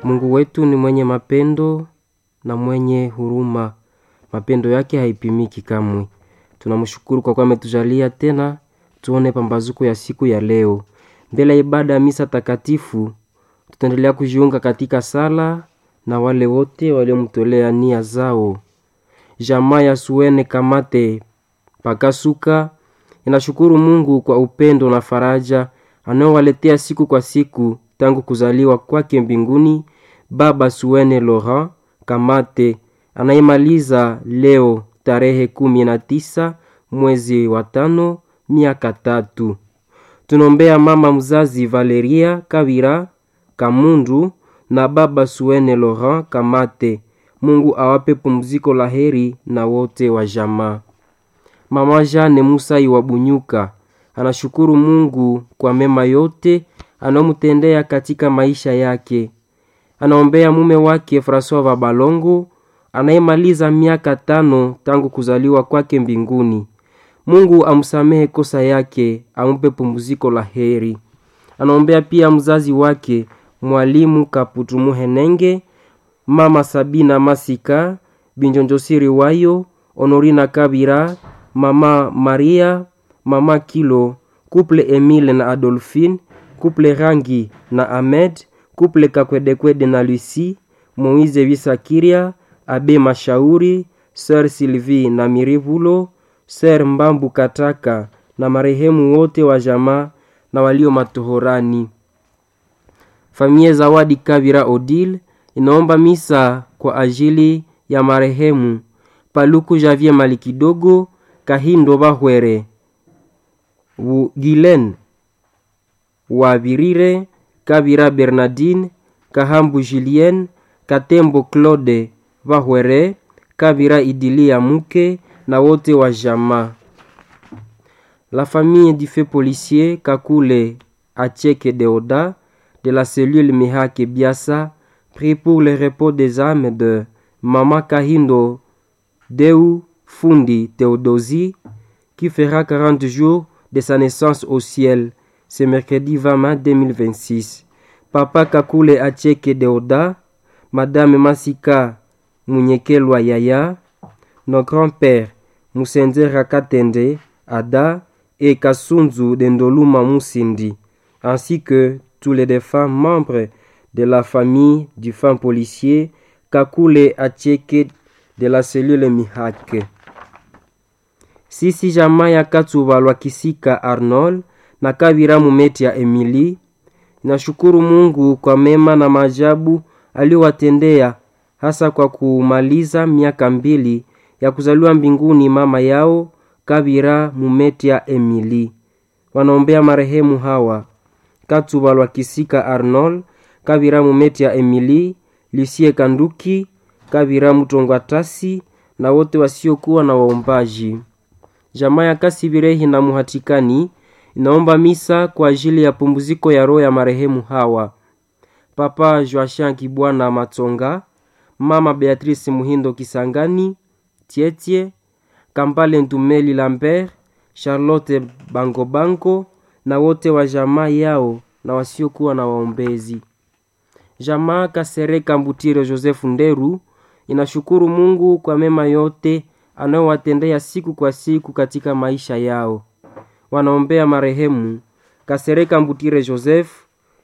Mungu wetu ni mwenye mapendo na mwenye huruma. Mapendo yake haipimiki kamwe. Tunamshukuru kwa kuwa ametujalia tena tuone pambazuko ya siku ya leo. Mbele ya ibada ya misa takatifu, tutaendelea kujiunga katika sala na wale wote waliomtolea nia zao. Jamaa ya Suene Kamate Pakasuka inashukuru Mungu kwa upendo na faraja anaowaletea siku kwa siku tangu kuzaliwa kwake mbinguni Baba Suene Laurent Kamate anayemaliza leo tarehe 19 mwezi wa 5 miaka 3. Tunombea mama mzazi Valeria Kabira Kamundu na Baba Suene Laurent Kamate. Mungu awape pumziko la heri na wote wa jamaa. Mama Jane Musai wa Bunyuka anashukuru Mungu kwa mema yote anomtendea katika maisha yake. Anaombea mume wake François Vabalongo anayemaliza miaka 5 tangu kuzaliwa kwake mbinguni. Mungu amsamehe kosa yake, ampe pumziko la heri. Anaombea pia mzazi wake Mwalimu Kaputu Muhenenge, Mama Sabina Masika, Binjonjosiri Wayo, Honorina Kabira, Mama Maria, Mama Kilo, Couple Emile na Adolphine, Couple Rangi na Ahmed, Couple Kakwedekwede na Lucie, Moize Visakiria, Abe Mashauri, Sir Sylvie na Mirivulo, Sir Mbambu Kataka na marehemu wote wa jamaa na walio matohorani. Familia Zawadi Kabira Odile inaomba misa kwa ajili ya marehemu Paluku Javier Malikidogo, Kahindo Bahwere, Gilen Wabirire, Kabira Bernardine, Kahambu Julien, Katembo Claude Bahwere, Kabira Idilia Muke na wote wa jamaa. La famille du feu policier Kakule Acheke Deoda de la cellule Mihake Biasa prie pour le repos des âmes de Mama Kahindo Deu Fundi Theodosi qui fera 40 jours de sa naissance au ciel ce mercredi 20 mai 2026. Papa Kakule Acheke Deoda, Madame Masika Munyekelwa Yaya, nos grands-pères Musenzera Katende Ada et Kasunzu Dendoluma Musindi, ainsi que tous les défunts membres de la famille du fin policier Kakule Acheke de la cellule Mihake. Sisi jamaa ya Katsubalwa Kisika Arnold na Kabira Mumeti ya Emily nashukuru Mungu kwa mema na maajabu aliowatendea, hasa kwa kumaliza miaka 2 ya kuzaliwa mbinguni mama yao Kabira Mumeti ya Emily. Wanaombea marehemu hawa: Katsubalwa Kisika Arnold, Kabira Mumeti ya Emily, Lucie Kanduki, Kabira Mutongwatasi na wote wasiokuwa na waombaji. Jamaa ya Kasibirehi na Muhatikani inaomba misa kwa ajili ya pumziko ya roho ya marehemu hawa: Papa Joachim Kibwana Matsonga, Mama Beatrice Muhindo Kisangani, Tietie Kampale Ntumeli Lambert, Charlotte Bango na wote wa jamaa yao na wasiokuwa na waombezi. Jamaa Kasereka Mbutire Joseph Nderu inashukuru Mungu kwa mema yote anayowatendea siku kwa siku katika maisha yao. Wanaombea marehemu Kasereka Mbutire Joseph,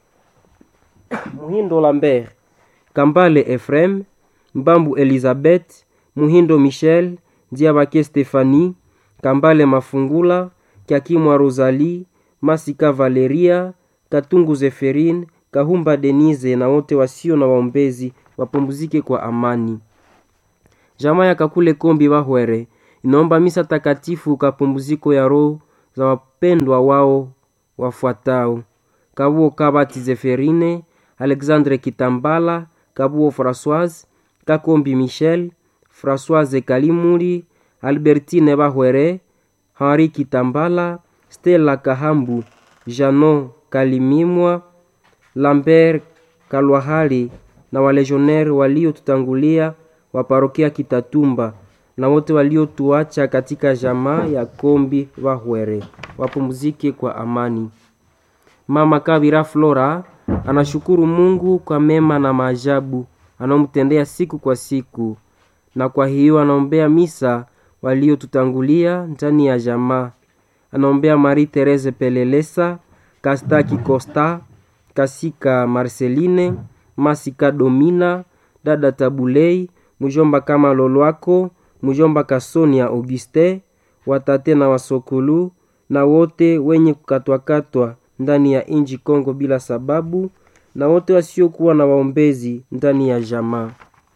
Muhindo Lambert, Kambale Ephraim, Mbambu Elizabeth, Muhindo Michel, Diabake Stephanie, Kambale Mafungula, Kiakimwa Rosalie, Masika Valeria, Katungu Zeferine, Kahumba Denise na wote wasio na waombezi wapumzike kwa amani. Jamaa ya Kakule Kombi Bahwere inaomba misa takatifu kwa pumziko ya roho za wapendwa wao wafuatao: Kabuo Kabati Zeferine, Alexandre Kitambala, Kabuo Françoise, Kakombi Michel, Françoise Kalimuri, Albertine Bahwere, Henri Kitambala, Stella Kahambu, Janon Kalimimwa, Lambert Kalwahali na walegionnaire waliotutangulia wa parokia Kitatumba na wote waliotuacha katika jamaa ya Kombi Bahwere wapumzike kwa amani. Mama Kabira Flora Anashukuru Mungu kwa mema na maajabu anamtendea siku kwa siku, na kwa hiyo anaombea misa waliotutangulia ndani ya jamaa. Anaombea Marie Therese Pelelesa, Kastaki Costa, Kasika Marceline, Masika Domina, dada Tabulei, mjomba kama Lolwako, mjomba Kasonia Auguste, watate na wasokulu, na wote wenye kukatwakatwa ndani ya inji Kongo bila sababu, na wote wasiokuwa na waombezi ndani ya jamaa.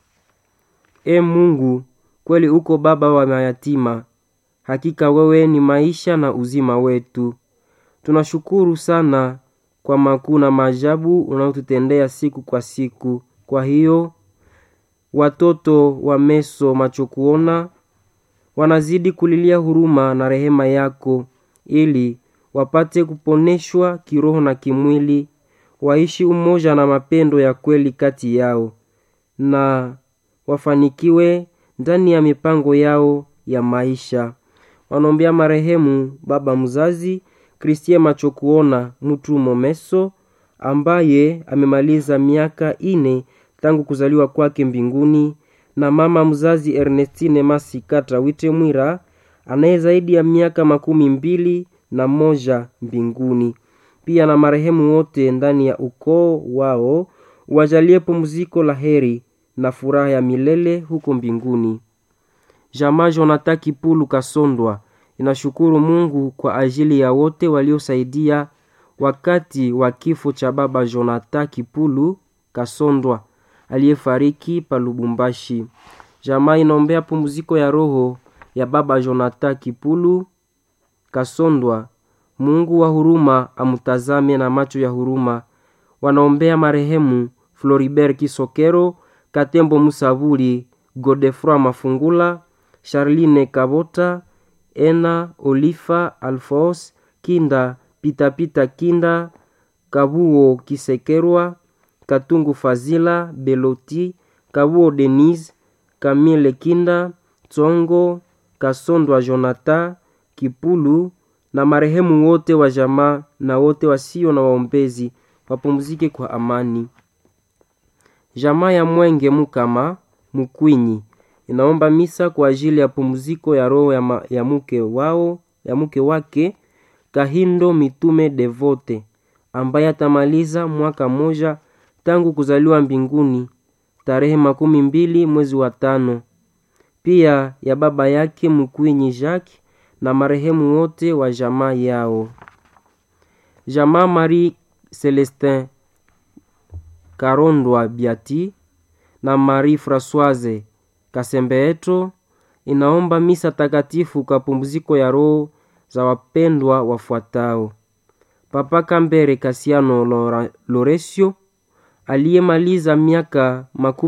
Mungu, kweli uko baba wa mayatima, hakika wewe ni maisha na uzima wetu. Tunashukuru sana kwa makuu na maajabu unaotutendea siku kwa siku. Kwa hiyo watoto wa Meso Macho Kuona wanazidi kulilia huruma na rehema yako, ili wapate kuponeshwa kiroho na kimwili, waishi umoja na mapendo ya kweli kati yao, na wafanikiwe ndani ya mipango yao ya maisha. Wanaombea marehemu baba mzazi Christien Macho Kuona Mutu Momeso, ambaye amemaliza miaka 4 tangu kuzaliwa kwake mbinguni, na mama mzazi Ernestine Masikata Witemwira anaye zaidi ya miaka 21 mbinguni. Pia na marehemu wote ndani ya ukoo wao wajalie pumziko la heri na furaha ya milele huko mbinguni. Jamaa Jonathan Kipulu Kasondwa inashukuru Mungu kwa ajili ya wote waliosaidia wakati wa kifo cha baba Jonathan Kipulu Kasondwa aliyefariki pa Lubumbashi. Jamaa inaombea pumziko ya roho ya baba Jonathan Kipulu Kasondwa. Mungu wa huruma amutazame na macho ya huruma. Wanaombea marehemu Floribert Kisokero, Katembo Musaburi, Godefroy Mafungula, Charline Kabota, Ena Olifa Alphonse Kinda, Pitapita Kinda, Kabuo Kisekerwa, Katungu Fazila Beloti, Kabuo Denise, Camille Kinda, Tsongo Kasondwa Jonathan Kipulu, na marehemu wote wa jamaa na wote wasio na waombezi wapumzike kwa amani. Jamaa ya Mwenge Mukama Mukwinyi inaomba misa kwa ajili ya pumziko ya roho ya mke wake Kahindo Mitume Devote, ambaye atamaliza mwaka 1 tangu kuzaliwa mbinguni tarehe 12 mwezi wa 5. Pia ya baba yake Mukwinyi Jacques na marehemu wote wa jamaa yao. Jamaa Marie Celestin Karondwa Biati na Marie Françoise Kasembeeto inaomba misa takatifu kwa pumziko ya roho za wapendwa wafuatao: Papa Kambere Kasiano Loresio aliyemaliza miaka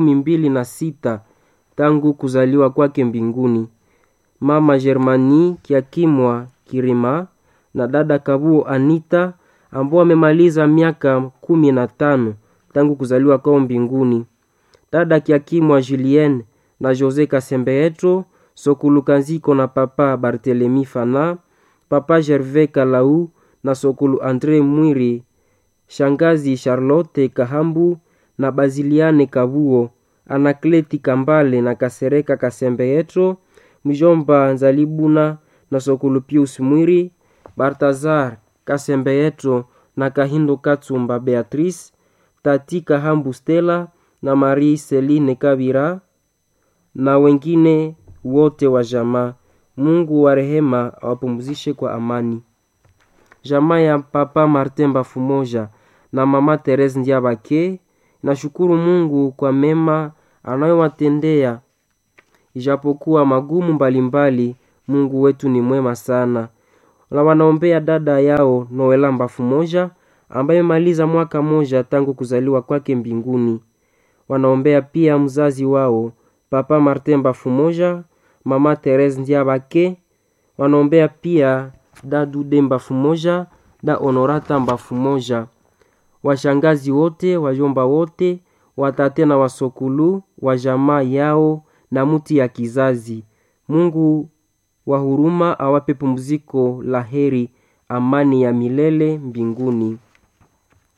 26 tangu kuzaliwa kwake mbinguni, Mama Germani Kiakimwa Kirima na dada Kabuo Anita ambao wamemaliza miaka 15 tangu kuzaliwa kwao mbinguni, dada Kiakimwa Julienne na Jose Kasembeeto, Sokulu Kanziko na Papa Barthelemy Fana, Papa Gervais Kalau na Sokulu Andre Mwiri, Shangazi Charlotte Kahambu na Baziliane Kabuo, Anakleti Kambale na Kasereka Kasembeeto, Mjomba Nzalibuna na Sokulu Pius Mwiri, Bartazar Kasembeeto na Kahindo Katsumba Beatrice, Tati Kahambu Stella na Marie Celine Kabira na wengine wote wa jamaa. Mungu wa rehema awapumzishe kwa amani. Jamaa ya Papa Martin Bafumoja na Mama Therese Ndiabake nashukuru Mungu kwa mema anayowatendea. Ijapokuwa magumu mbalimbali, Mungu wetu ni mwema sana. Na wanaombea dada yao Noela Bafumoja ambaye maliza mwaka 1 tangu kuzaliwa kwake mbinguni. Wanaombea pia mzazi wao Papa Martin Bafumoja, Mama Therese Ndiabake. Wanaombea pia Dadu Demba Fumoja, da Honorata Bafumoja, washangazi wote, wajomba wote, watate na wasokulu wa jamaa yao na muti ya kizazi. Mungu wa huruma awape pumziko la heri, amani ya milele mbinguni.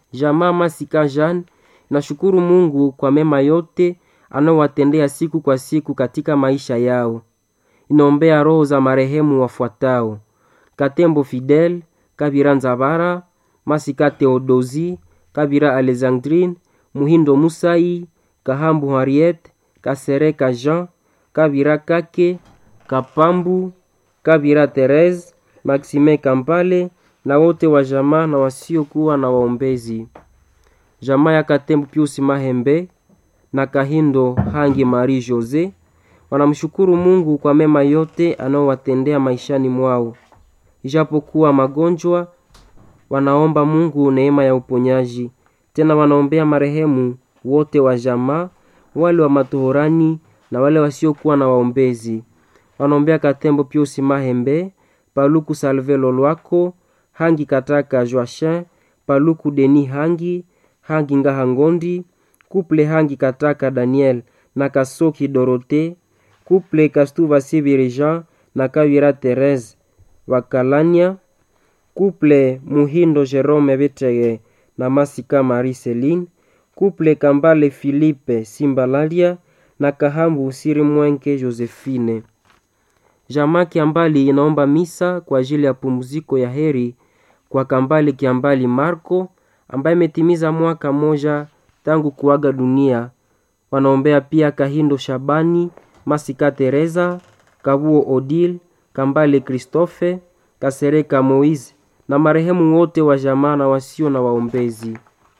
Jamaa Masika Jean inashukuru Mungu kwa mema yote anayowatendea siku kwa siku katika maisha yao. Inaombea roho za marehemu wafuatao: Katembo Fidel, Kabira Nzabara, Masika Theodosi, Kabira Alexandrine, Muhindo Musai, Kahambu Henriette, Kasereka Jean, Kabira Kake, Kapambu, Kabira Therese, Maxime Kampale na wote wa jamaa na wasiokuwa na waombezi. Jamaa ya Katembo Pius Mahembe na Kahindo Hangi Marie Jose wanamshukuru Mungu kwa mema yote anayowatendea maishani mwao. Ijapokuwa magonjwa, wanaomba Mungu neema ya uponyaji. Tena wanaombea marehemu wote wa jamaa, wale wa matohorani na wale wasiokuwa na waombezi. Wanaombea Katembo Pius Mahembe, Paluku Salve Lolwako, Hangi Kataka Joachin, Paluku Deni Hangi, Hangi Ngahangondi, Couple Hangi Kataka Daniel na Kasoki Dorote, Couple Kastuva Sibiri Jean na Kawira Therese Wakalania, Couple Muhindo Jerome Betege na Masika Marie Celine, Couple Kambale Philippe Simbalalia na Kahambu Siri Mwenke Josephine. Jamaa Kiambali inaomba misa kwa ajili ya pumziko ya heri kwa Kambale Kiambali Marco ambaye metimiza mwaka moja tangu kuaga dunia. Wanaombea pia Kahindo Shabani, Masika Teresa, Kabuo Odile, Kambale Christophe, Kasereka Moise na marehemu wote wa jamaa na wasio na waombezi.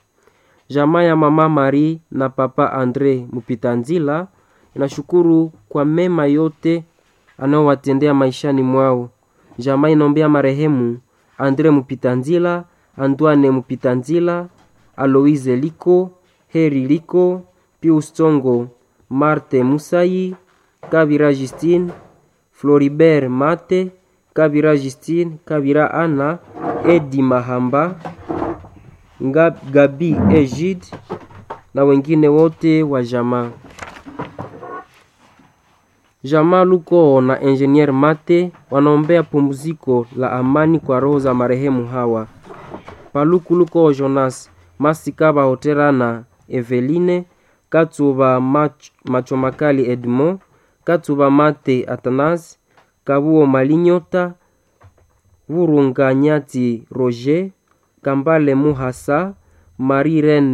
Jamaa ya Mama Marie na Papa Andre Mupitanzila inashukuru kwa mema yote anayowatendea maishani mwao. Jamaa inaombea marehemu Andre Mupitanzila, Antoine Mupitanzila, Aloise Liko, Heri Liko, Pius Tongo, Marte Musai, Kabira Justine, Floribert Mate, Kabira Justine, Kabira Ana, Edi Mahamba, Gabi Ejid na wengine wote wa jamaa. Jamaa Luko na Engineer Mate wanaombea pumziko la amani kwa roho za marehemu hawa: Paluku Luko Jonas, Masika Bahotera na Eveline, Katsuba Machomakali Edmond, Katsuba Mate Atanas, Kabuo Malinyota, Vurunga Nyati Roger, Kambale Muhasa, Marie Rene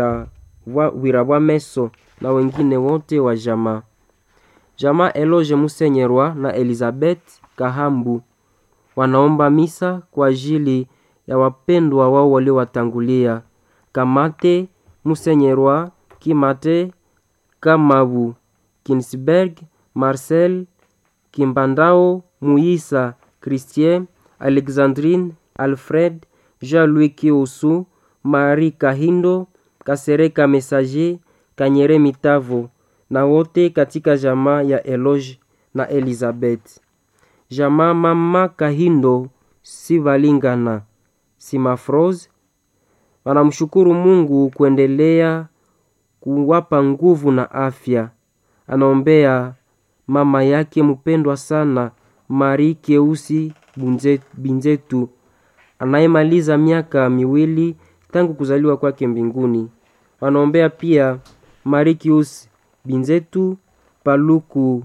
Wirabwa Meso na wengine wote wa jamaa. Jamaa Eloge Musenyerwa na Elizabeth Kahambu wanaomba misa kwa ajili ya wapendwa wao waliowatangulia: Kamate Musenyerwa, Kimate Kamabu, Kinsberg Marcel, Kimbandao Muisa, Christien, Alexandrine, Alfred, Jean-Louis Kiusu, Marie Kahindo, Kasereka Messager, Kanyere Mitavo na wote katika jamaa ya Eloge na Elizabeth. Jamaa Mama Kahindo Sivalingana Simafroze wanamshukuru Mungu kuendelea kuwapa nguvu na afya. Anaombea mama yake mpendwa sana Marie Keusi Binzetu anayemaliza miaka 2 tangu kuzaliwa kwake mbinguni. Wanaombea pia Marie Keusi Binzetu, Paluku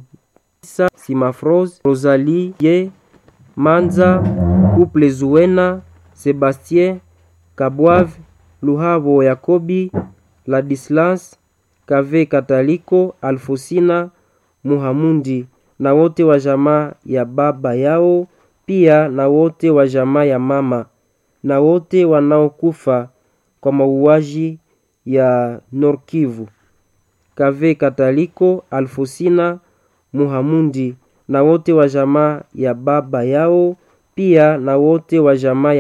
Simafroze, Rosalie Ye Manza, Couple Zuena, Sebastien Kabwave, Luhavo Yakobi, Ladislas Kave Kataliko, Alfosina Muhamundi na wote wa jamaa ya baba yao, pia na wote wa jamaa ya mama na wote wanaokufa kwa mauaji ya Norkivu. Kave Kataliko, Alfosina Muhamundi na wote wa jamaa ya baba yao, pia na wote wa jamaa